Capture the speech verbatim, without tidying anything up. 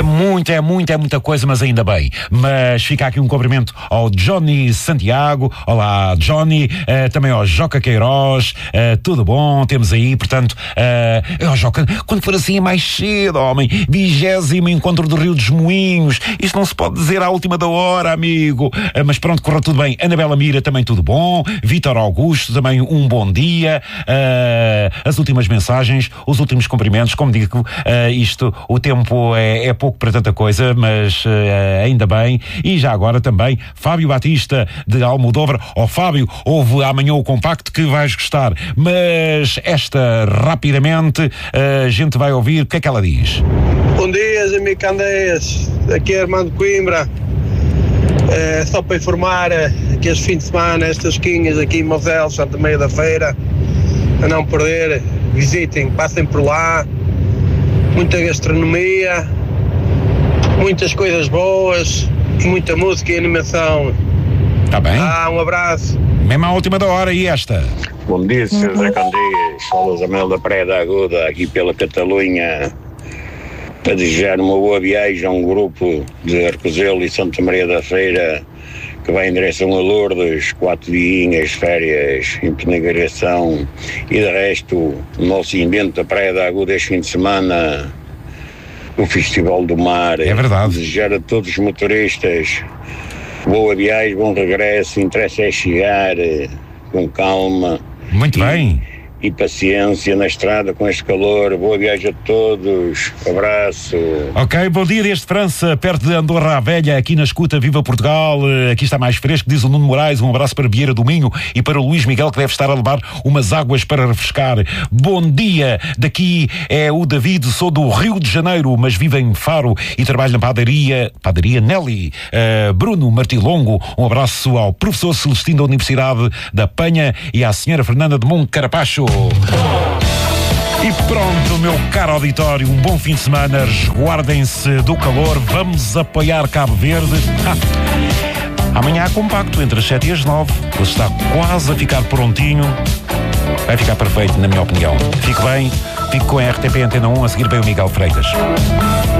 É muito, é muito, é muita coisa, mas ainda bem. Mas fica aqui um cumprimento ao Johnny Santiago. Olá, Johnny. Uh, também ao Joca Queiroz. Uh, tudo bom? Temos aí, portanto, uh, oh, Joca, quando for assim é mais cedo, homem. Vigésimo encontro do Rio dos Moinhos. Isto não se pode dizer à última da hora, amigo. Uh, mas pronto, correu tudo bem. Anabela Mira, também tudo bom. Vítor Augusto, também um bom dia. Uh, as últimas mensagens, os últimos cumprimentos. Como digo, uh, isto, o tempo é, é pouco para tanta coisa, mas uh, ainda bem. E já agora também, Fábio Batista, de Almodóvar. Ó, oh, Fábio, houve amanhã o compacto que vais gostar. Mas esta, rapidamente, uh, a gente vai ouvir o que é que ela diz. Bom dia, amigo Candeias. Aqui é Armando Coimbra. É, só para informar que este fim de semana, estas quinhas aqui em Mosel, Santa Maria da Feira, a não perder, visitem, passem por lá, muita gastronomia, muitas coisas boas e muita música e animação. Está bem? Ah, um abraço. Mesmo à última da hora, e esta? Bom dia, senhor Zé Candeias. Fala Zamel da Praia da Aguda, aqui pela Catalunha, para desejar uma boa viagem a um grupo de Arcozelo e Santa Maria da Feira que vai em direção a Lourdes, quatro dias, férias, em peregrinação, e de resto, o nosso invento da Praia da Aguda este fim de semana, o Festival do Mar. É verdade. Desejar a todos os motoristas boa viagem, bom regresso, o interesse é chegar com calma. Muito e, bem. E paciência na estrada com este calor. Boa viagem a todos. Abraço. Ok, bom dia desde França, perto de Andorra a Velha, aqui na escuta. Viva Portugal. Aqui está mais fresco, diz o Nuno Moraes. Um abraço para Vieira do Minho e para o Luís Miguel, que deve estar a levar umas águas para refrescar. Bom dia, daqui é o David, sou do Rio de Janeiro, mas vivo em Faro e trabalho na padaria, padaria Nelly. Uh, Bruno Martilongo, um abraço ao professor Celestino da Universidade da Penha e à senhora Fernanda de Monte Carapacho. E pronto, meu caro auditório, um bom fim de semana, resguardem-se do calor, vamos apoiar Cabo Verde. Ah, amanhã há compacto entre as sete e as nove, ele está quase a ficar prontinho, vai ficar perfeito na minha opinião. Fique bem, fique com a R T P Antena um, a seguir bem o Miguel Freitas.